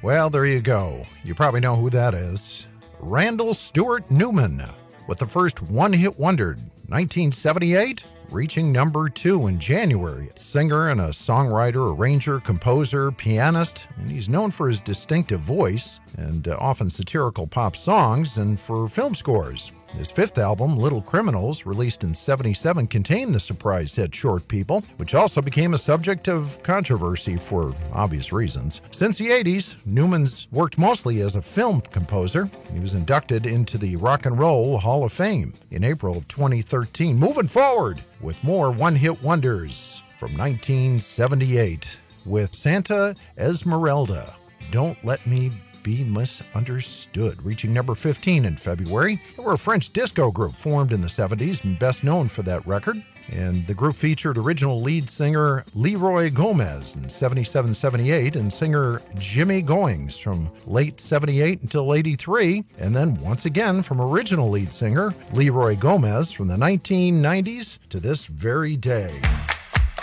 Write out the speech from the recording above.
Well, there you go. You probably know who that is. Randall Stewart Newman with the first one-hit wonder, 1978, reaching number 2 in January. Singer and a songwriter, arranger, composer, pianist, and he's known for his distinctive voice and often satirical pop songs and for film scores. His fifth album, Little Criminals, released in '77, contained the surprise hit Short People, which also became a subject of controversy for obvious reasons. Since the '80s, Newman's worked mostly as a film composer. He was inducted into the Rock and Roll Hall of Fame in April of 2013. Moving forward with more one-hit wonders from 1978 with Santa Esmeralda, Don't Let Me Be Misunderstood, reaching number 15 in February. They were a French disco group formed in the 70s and best known for that record. And the group featured original lead singer Leroy Gomez in 77-78 and singer Jimmy Goings from late 78 until 83. And then once again from original lead singer Leroy Gomez from the 1990s to this very day.